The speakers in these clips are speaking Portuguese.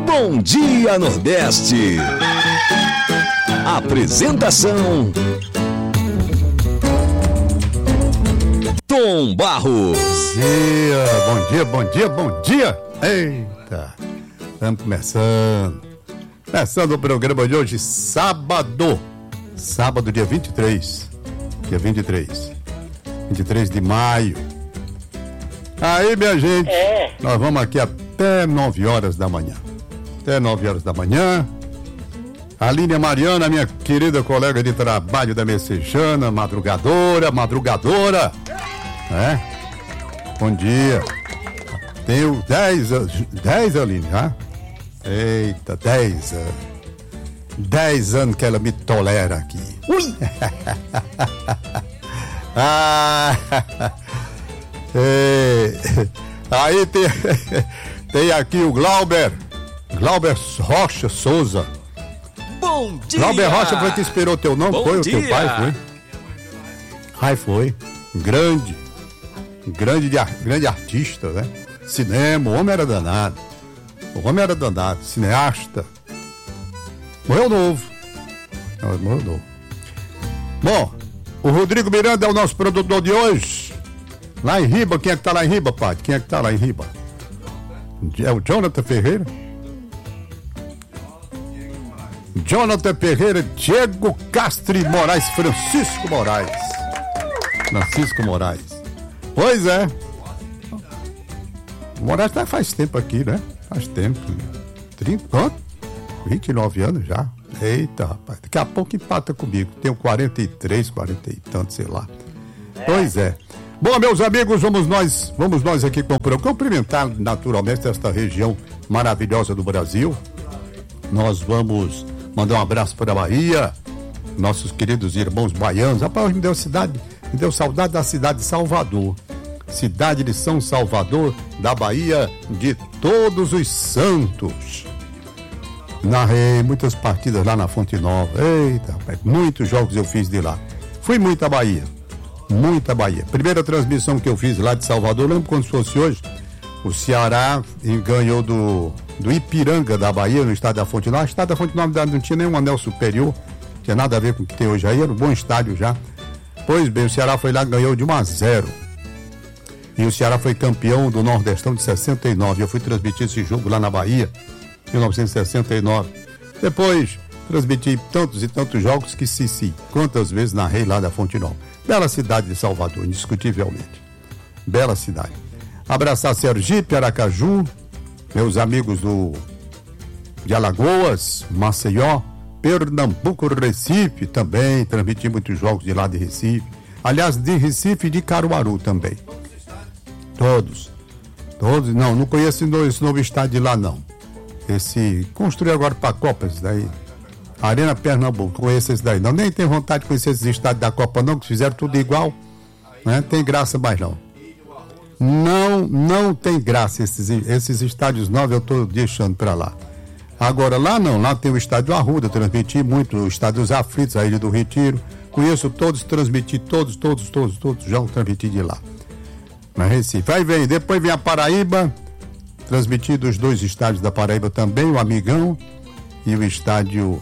Bom Dia Nordeste. Apresentação: Tom Barros. Bom dia. Eita, estamos começando o programa de hoje, sábado, dia 23 de maio. Aí, minha gente, nós vamos aqui até 9 horas da manhã. Aline Mariana, minha querida colega de trabalho da Messejana, madrugadora, Bom dia. Tenho 10 Aline, já? Eita, 10 anos. 10 anos que ela me tolera aqui. Ui! Aí tem aqui o Glauber Rocha Souza. Bom dia! Glauber Rocha foi que inspirou teu nome? Bom foi dia. O teu pai, foi? Ai, foi. Grande artista, né? Cinema, o homem era danado. Cineasta. Morreu novo. Bom, o Rodrigo Miranda é o nosso produtor de hoje. Lá em Riba, quem é que tá lá em Riba, padre? Quem é que tá lá em Riba? É o Jonathan Ferreira? Diego Castro Moraes, Francisco Moraes. Pois é. O Moraes faz tempo aqui, né? Faz tempo. 29 anos já. Eita, rapaz. Daqui a pouco empata comigo. Tenho 43, 40 e tanto, sei lá. Pois é. Bom, meus amigos, vamos nós aqui cumprimentar naturalmente esta região maravilhosa do Brasil. Nós vamos mandar um abraço para a Bahia, nossos queridos irmãos baianos. Rapaz, me deu saudade da cidade de Salvador. Cidade de São Salvador, da Bahia de Todos os Santos. Narrei muitas partidas lá na Fonte Nova. Eita, rapaz, muitos jogos eu fiz de lá. Fui muito à Bahia. Primeira transmissão que eu fiz lá de Salvador, lembro quando fosse hoje, o Ceará ganhou do Ipiranga da Bahia, no estádio da Fonte Nova. O estádio da Fonte Nova não tinha nenhum anel superior, não tinha nada a ver com o que tem hoje aí, era um bom estádio já. Pois bem, o Ceará foi lá e ganhou de 1-0. E o Ceará foi campeão do Nordestão de 69. Eu fui transmitir esse jogo lá na Bahia, em 1969. Depois, transmiti tantos e tantos jogos que quantas vezes narrei lá da Fonte Nova. Bela cidade de Salvador, indiscutivelmente. Bela cidade. Abraçar Sergipe, Aracaju, meus amigos de Alagoas, Maceió, Pernambuco, Recife, também transmiti muitos jogos de lá de Recife. Aliás, de Recife e de Caruaru também. Todos. Não conheço esse novo estádio de lá, não. Esse construiu agora para a Copa, esse daí. Arena Pernambuco, conheço esse daí. Nem tenho vontade de conhecer esses estádios da Copa, não, que fizeram tudo igual. Né? Tem graça mais não. Não tem graça esses estádios novos, eu estou deixando para lá. Agora lá não, lá tem o estádio Arruda, transmiti muito, o estádio dos Aflitos, a Ilha do Retiro, conheço todos, transmiti todos jogos, transmiti de lá. Na Recife, aí depois vem a Paraíba, transmiti dos 2 estádios da Paraíba também, o Amigão e o estádio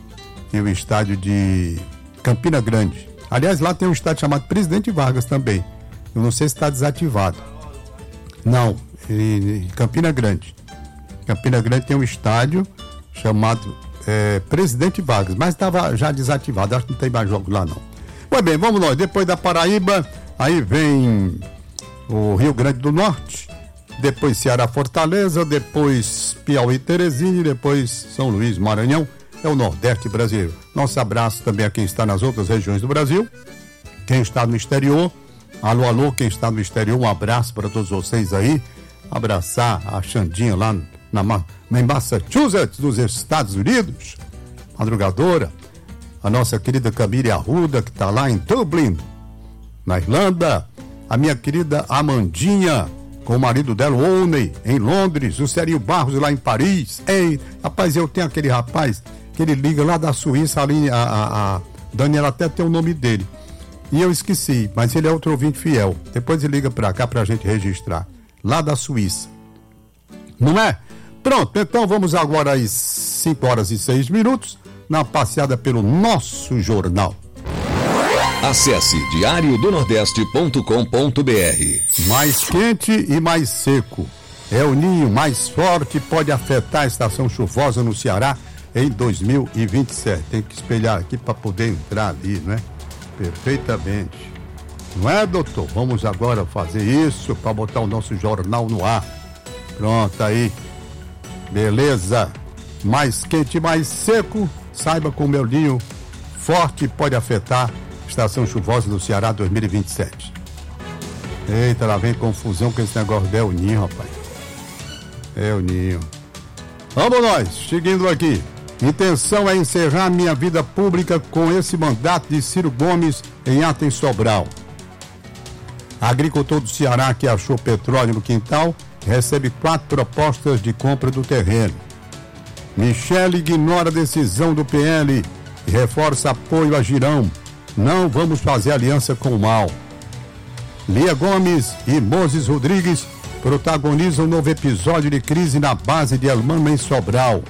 de Campina Grande. Aliás, lá tem um estádio chamado Presidente Vargas também. Eu não sei se está desativado. Não, Campina Grande. Campina Grande tem um estádio chamado Presidente Vargas, mas estava já desativado. Acho que não tem mais jogos lá, não. Pois bem, vamos nós. Depois da Paraíba, aí vem o Rio Grande do Norte, depois Ceará, Fortaleza, depois Piauí, Teresina, depois São Luís, Maranhão. É o Nordeste brasileiro. Nosso abraço também a quem está nas outras regiões do Brasil. Quem está no exterior, alô, quem está no exterior, um abraço para todos vocês aí. Abraçar a Xandinha lá em Massachusetts, nos Estados Unidos. Madrugadora. A nossa querida Camille Arruda, que está lá em Dublin, na Irlanda. A minha querida Amandinha, com o marido dela, o Owney, em Londres. O Serinho Barros, lá em Paris. Ei, rapaz, eu tenho aquele rapaz que ele liga lá da Suíça, ali, a Daniela até tem o nome dele. E eu esqueci, mas ele é outro ouvinte fiel. Depois ele liga pra cá pra gente registrar. Lá da Suíça. Não é? Pronto, então vamos agora às 5h06 na passeada pelo nosso jornal. Acesse diariodonordeste.com.br. Mais quente e mais seco. El Ninho mais forte pode afetar a estação chuvosa no Ceará em 2027. Tem que espelhar aqui para poder entrar ali, né? Perfeitamente. Não é, doutor? Vamos agora fazer isso para botar o nosso jornal no ar. Pronto, aí. Beleza. Mais quente e mais seco. Saiba como El Ninho forte pode afetar a estação chuvosa do Ceará 2027. Eita, lá vem confusão com esse negócio de El Ninho, rapaz. El Ninho. Vamos nós, seguindo aqui. Intenção é encerrar minha vida pública com esse mandato de Ciro Gomes em ato em Sobral. Agricultor do Ceará que achou petróleo no quintal recebe 4 propostas de compra do terreno. Michele ignora a decisão do PL e reforça apoio a Girão. Não vamos fazer aliança com o mal. Lia Gomes e Moses Rodrigues protagonizam um novo episódio de crise na base de Elmano em Sobral.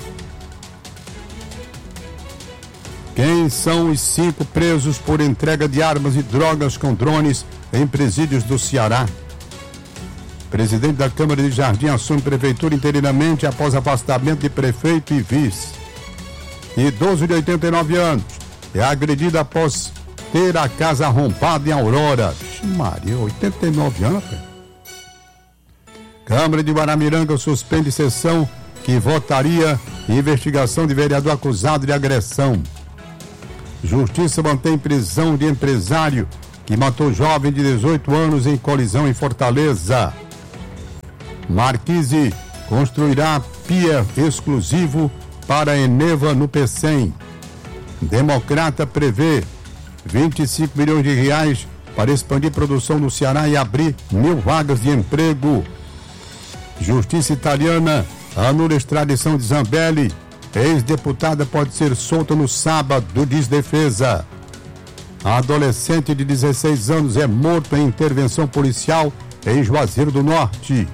Quem são os 5 presos por entrega de armas e drogas com drones em presídios do Ceará? Presidente da Câmara de Jardim assume prefeitura interinamente após afastamento de prefeito e vice. Idoso de 89 anos é agredido após ter a casa arrombada em Aurora. Maria, 89 anos, cara. Câmara de Guaramiranga suspende sessão que votaria investigação de vereador acusado de agressão. Justiça mantém prisão de empresário que matou jovem de 18 anos em colisão em Fortaleza. Marquise construirá pier exclusivo para Eneva no Pecém. Democrata prevê 25 milhões de reais para expandir produção no Ceará e abrir 1.000 vagas de emprego. Justiça italiana anula a extradição de Zambelli. Ex-deputada pode ser solta no sábado, diz defesa. A adolescente de 16 anos é morto em intervenção policial em Juazeiro do Norte.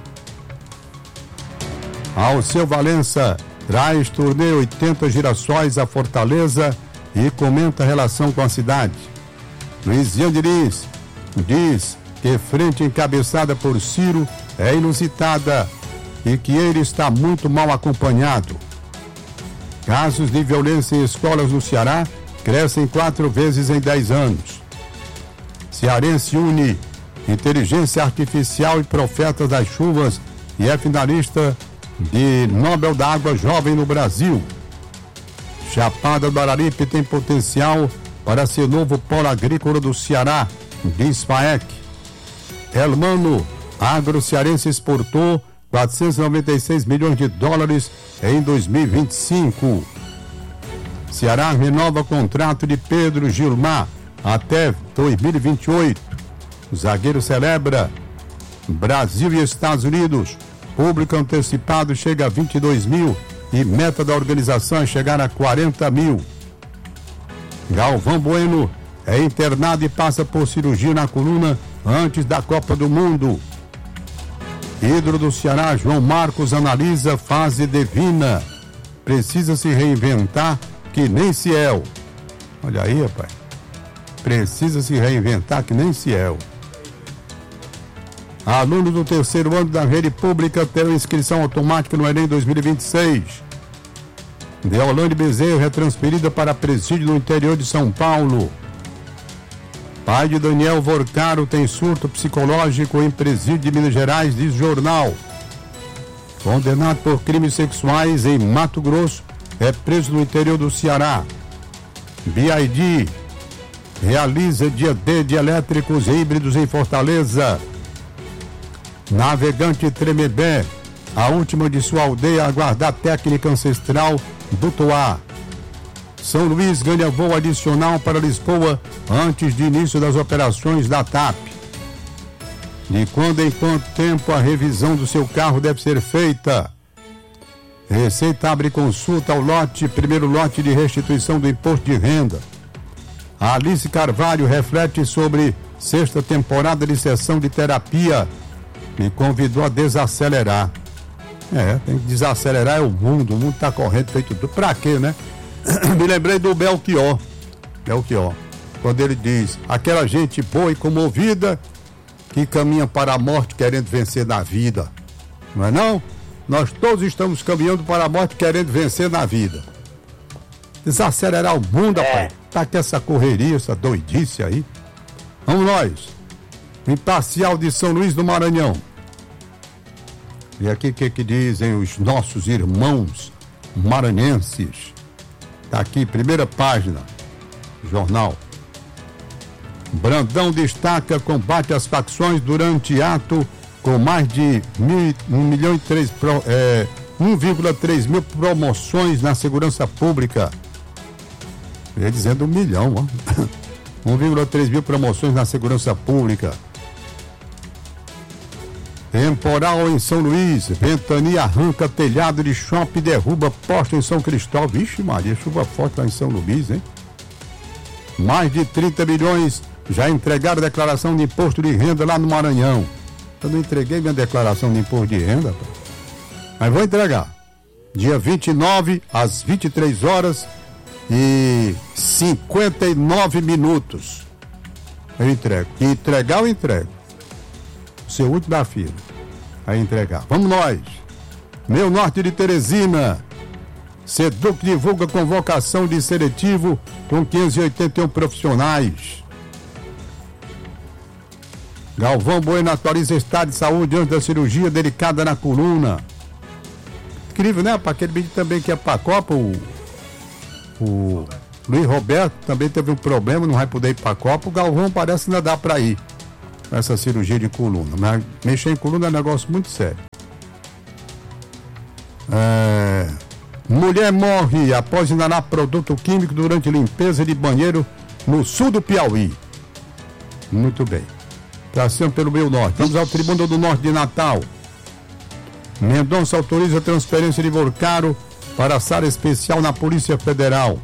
Alceu Valença traz turnê 80 girassóis a Fortaleza e comenta a relação com a cidade. Luiziane Diniz diz que frente encabeçada por Ciro é inusitada e que ele está muito mal acompanhado. Casos de violência em escolas no Ceará crescem 4 vezes em 10 anos. Cearense une inteligência artificial e profeta das chuvas e é finalista de Nobel da Água Jovem no Brasil. Chapada do Araripe tem potencial para ser novo polo agrícola do Ceará, diz FAEC. Elmano, agro cearense exportou 496 milhões de dólares em 2025. Ceará renova contrato de Pedro Gilmar até 2028. O zagueiro celebra. Brasil e Estados Unidos. Público antecipado chega a 22 mil e meta da organização é chegar a 40 mil. Galvão Bueno é internado e passa por cirurgia na coluna antes da Copa do Mundo. Hidro do Ceará, João Marcos analisa fase divina. Precisa se reinventar que nem Ciel. Olha aí, rapaz. Precisa se reinventar que nem Ciel. Alunos do 3º ano da rede pública terão inscrição automática no Enem 2026. Deolane Bezerra é transferida para presídio no interior de São Paulo. Pai de Daniel Vorcaro tem surto psicológico em presídio de Minas Gerais, diz jornal. Condenado por crimes sexuais em Mato Grosso, é preso no interior do Ceará. BID realiza dia D de elétricos e híbridos em Fortaleza. Navegante Tremembé, a última de sua aldeia a guardar técnica ancestral do Toá. São Luís ganha voo adicional para Lisboa antes de início das operações da TAP. De quando em quanto tempo a revisão do seu carro deve ser feita? Receita abre consulta ao primeiro lote de restituição do imposto de renda. A Alice Carvalho reflete sobre 6ª temporada de sessão de terapia e convidou a desacelerar. Tem que desacelerar o mundo tá correndo feito tudo. Pra quê, né? Me lembrei do Belchior, quando ele diz: aquela gente boa e comovida que caminha para a morte querendo vencer na vida. Não é não? Nós todos estamos caminhando para a morte querendo vencer na vida. Desacelerar o mundo, rapaz. Tá com essa correria, essa doidice aí. Vamos nós. Imparcial de São Luís do Maranhão. E aqui o que dizem os nossos irmãos maranhenses? Tá aqui, primeira página, jornal. Brandão destaca combate às facções durante ato com mais de 1,3 mil promoções na segurança pública. Eu ia dizendo 1 milhão, ó. 1,3 mil promoções na segurança pública. Temporal em São Luís, ventania arranca telhado de shopping, derruba poste em São Cristóvão. Vixe Maria, chuva forte lá em São Luís, hein? Mais de 30 milhões já entregaram declaração de imposto de renda lá no Maranhão. Eu não entreguei minha declaração de imposto de renda, mas vou entregar. Dia 29, às 23 horas e 59 minutos. Eu entrego. E entregar, eu entrego. Ser último da fila. Aí entregar. Vamos nós. Meu Norte de Teresina. Seduc divulga convocação de seletivo com 581 profissionais. Galvão Bueno atualiza estado de saúde antes da cirurgia delicada na coluna. Incrível, né? Para aquele vídeo também que é para a Copa, o Luiz Roberto também teve um problema, não vai poder ir para a Copa. O Galvão parece que ainda dá para ir com essa cirurgia de coluna. Mas mexer em coluna é um negócio muito sério. Mulher morre após inalar produto químico durante limpeza de banheiro no sul do Piauí. Muito bem. Passando pelo Meu Norte. Vamos ao Tribunal do Norte de Natal. Mendonça autoriza a transferência de Vorcaro para a sala especial na Polícia Federal.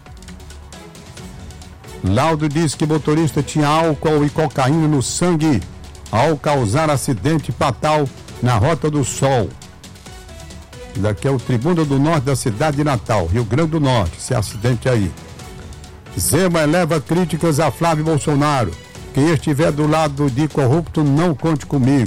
Laudo diz que o motorista tinha álcool e cocaína no sangue ao causar acidente fatal na Rota do Sol. Daqui é o Tribunal do Norte da cidade de Natal, Rio Grande do Norte, esse acidente aí. Zema eleva críticas a Flávio Bolsonaro. Quem estiver do lado de corrupto, não conte comigo.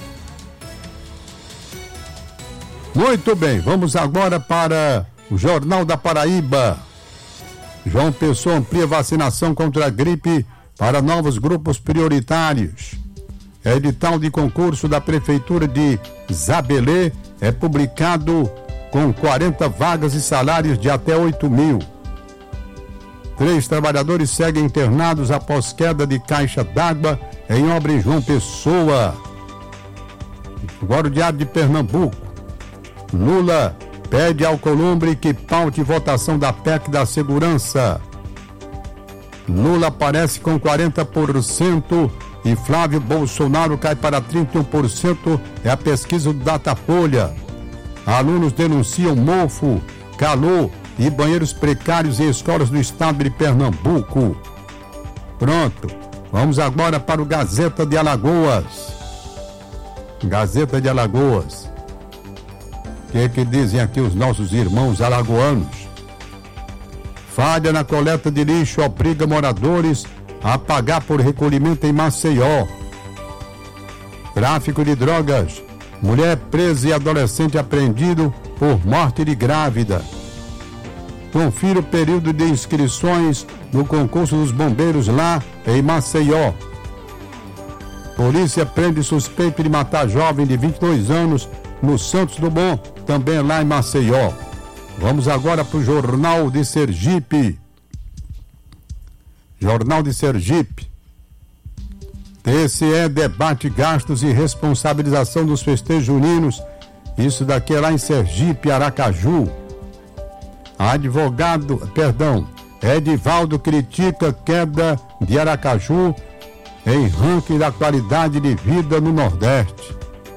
Muito bem, vamos agora para o Jornal da Paraíba. João Pessoa amplia vacinação contra a gripe para novos grupos prioritários. Edital de concurso da Prefeitura de Zabelê é publicado com 40 vagas e salários de até 8 mil. 3 trabalhadores seguem internados após queda de caixa d'água em obra em João Pessoa. Agora o Diário de Pernambuco. Lula pede ao Alcolumbre que paute votação da PEC da segurança. Lula aparece com 40% e Flávio Bolsonaro cai para 31%, é a pesquisa do Datafolha. Alunos denunciam mofo, calor e banheiros precários em escolas do estado de Pernambuco. Pronto, vamos agora para o Gazeta de Alagoas. Gazeta de Alagoas. O que dizem aqui os nossos irmãos alagoanos? Falha na coleta de lixo obriga moradores a pagar por recolhimento em Maceió. Tráfico de drogas. Mulher presa e adolescente apreendido por morte de grávida. Confira o período de inscrições no concurso dos bombeiros lá em Maceió. Polícia prende suspeito de matar jovem de 22 anos no Santos Dumont, também lá em Maceió. Vamos agora para o Jornal de Sergipe. Jornal de Sergipe. TSE debate gastos e responsabilização dos festejos juninos. Isso daqui é lá em Sergipe, Aracaju. Edivaldo critica queda de Aracaju em ranking da qualidade de vida no Nordeste.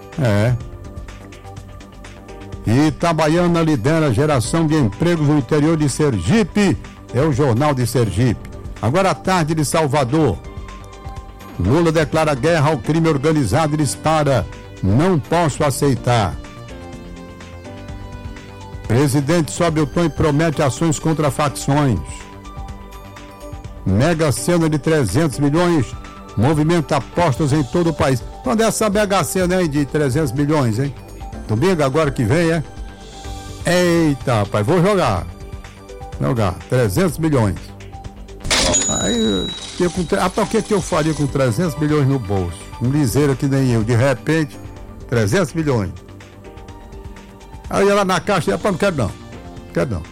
E Itabaiana lidera geração de empregos no interior de Sergipe. É o Jornal de Sergipe. Agora à tarde de Salvador. Lula declara guerra ao crime organizado e dispara: não posso aceitar. Presidente sobe o tom e promete ações contra facções. Mega Sena de 300 milhões movimenta apostas em todo o país. Quando é essa Mega Sena aí de 300 milhões, hein? Domingo agora que vem, é? Eita, rapaz, vou jogar 300 milhões. Aí, o que eu faria com 300 milhões no bolso? Um liseiro que nem eu, de repente, 300 milhões. Aí eu ia lá na caixa e não quero não.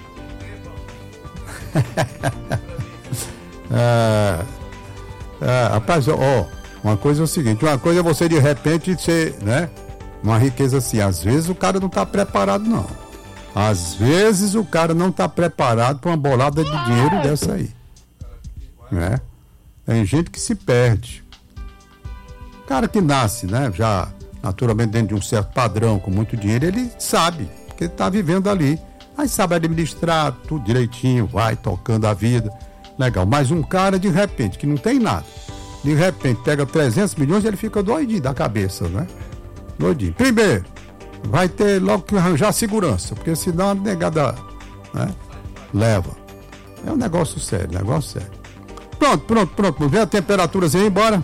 Rapaz, uma coisa é o seguinte, uma coisa é você de repente ser, né? Uma riqueza assim, às vezes o cara não está preparado não. Às vezes o cara não está preparado para uma bolada de dinheiro dessa aí, né? Tem gente que se perde. O cara que nasce, né, já naturalmente dentro de um certo padrão, com muito dinheiro, ele sabe, porque ele está vivendo ali. Aí sabe administrar tudo direitinho, vai tocando a vida, legal. Mas um cara de repente, que não tem nada, de repente pega 300 milhões, ele fica doidinho da cabeça, né? Doidinho. Primeiro, vai ter logo que arranjar segurança, porque senão a negada, né, leva. É um negócio sério. Pronto. Vê a temperatura aí, embora.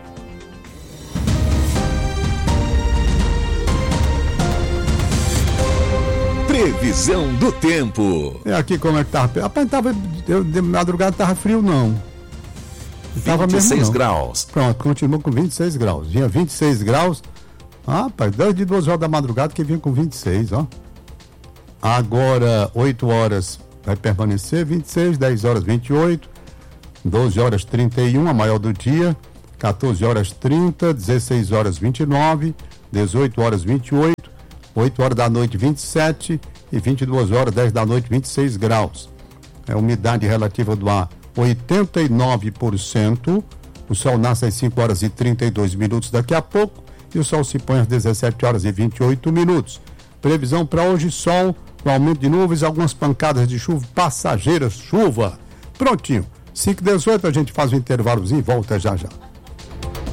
Previsão do tempo. E aqui como é que tava? Rapaz, de madrugada tava frio não. Tava 26 mesmo, não. graus. Pronto, continuou com 26 graus. Vinha 26 graus. Rapaz, desde 2 horas da madrugada que vinha com 26, ó. Agora, 8 horas vai permanecer 26, 10 horas 28, 12 horas 31, a maior do dia, 14 horas 30, 16 horas 29, 18 horas 28, 8 horas da noite 27 e 22 horas 10 da noite 26 graus. A umidade relativa do ar 89%. O sol nasce às 5 horas e 32 minutos daqui a pouco e o sol se põe às 17 horas e 28 minutos. Previsão para hoje: sol, com aumento de nuvens, algumas pancadas de chuva, passageiras, chuva. Prontinho. 5h18, a gente faz um intervalozinho e volta já.